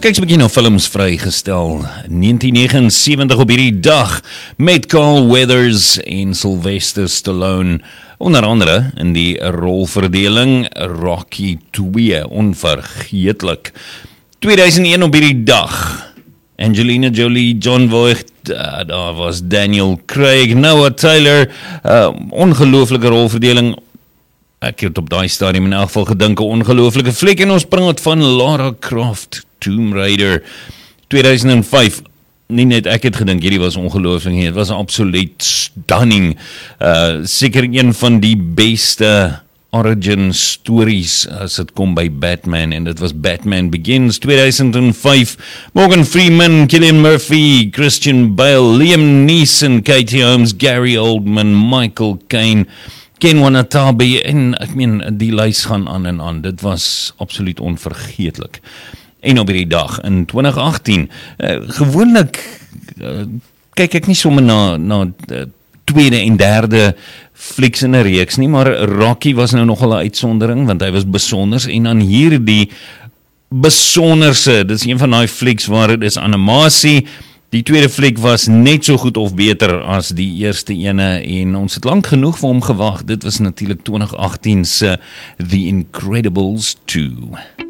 Kyk 'n bietjie na films vrygestel 1979 op hierdie dag met Carl Weathers en Sylvester Stallone, onder andere in die rolverdeling Rocky 2, onvergeetlik. 2001 op hierdie dag, Angelina Jolie, John Voight, daar was Daniel Craig, Noah Taylor, ongelooflike rolverdeling. Ek het op daai stadium in elk geval gedink 'n ongelooflike fliek, en ons praat van Lara Croft, Tomb Raider, 2005. Nie net ek het gedink hierdie was ongelooflik nie, het was absoluut stunning. Seker een van die beste origin stories as dit kom by Batman, en dit was Batman Begins, 2005. Morgan Freeman, Cillian Murphy, Christian Bale, Liam Neeson, Katie Holmes, Gary Oldman, Michael Caine, Ken Watanabe, en ek meen, die lys gaan aan en aan. Dit was absoluut onvergeetlik. En op hierdie dag in 2018, gewoonlik kyk ek nie sommer na tweede en derde flieks in 'n reeks nie, maar Rocky was nou nogal 'n uitsondering, want hy was besonders, en dan hierdie besonderse, dit is een van daai flieks waar dit is animasie. Die tweede fliek was net so goed of beter as die eerste ene, en ons het lank genoeg vir hom gewag. Dit was natuurlik 2018 se The Incredibles 2.